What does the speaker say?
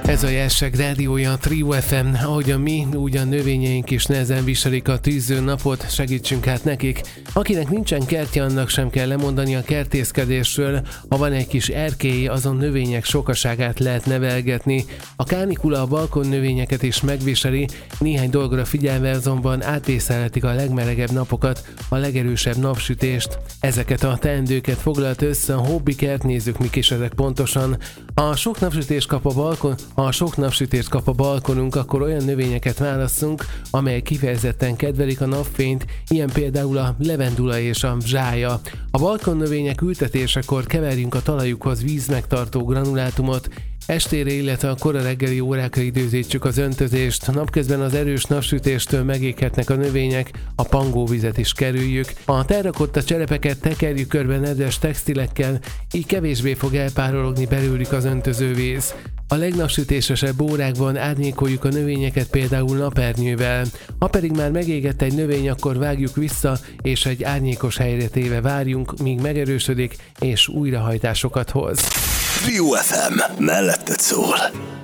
Ez a Jelseg rádiója, a Trio FM, ahogyan mi, úgy a növényeink is nehezen viselik a tűző napot, segítsünk hát nekik. Akinek nincsen kertje, annak sem kell lemondani a kertészkedésről, ha van egy kis erkély, azon növények sokaságát lehet nevelgetni. A kánikula a balkon növényeket is megviseli, néhány dolgra figyelve azonban átvészelhetik a legmelegebb napokat, a legerősebb napsütést. Ezeket a teendőket foglalt össze a Hobbikert, nézzük mik is ezek pontosan. Ha sok napsütést kap a balkonunk, akkor olyan növényeket válasszunk, amelyek kifejezetten kedvelik a napfényt, ilyen például a levendula és a zsája. A balkonnövények ültetésekor keverjünk a talajukhoz vízmegtartó granulátumot, estére, illetve a kora reggeli órákra időzítsük az öntözést, napközben az erős napsütéstől megéghetnek a növények, a pangóvizet is kerüljük. A terrakotta cserepeket tekerjük körbe nedves textilekkel, így kevésbé fog elpárologni belőlük az öntözővíz. A legnapsütésesebb órákban árnyékoljuk a növényeket például napernyővel. Ha pedig már megégett egy növény, akkor vágjuk vissza, és egy árnyékos helyre téve várjunk, míg megerősödik és újrahajtásokat hoz. Trio FM, melletted szól.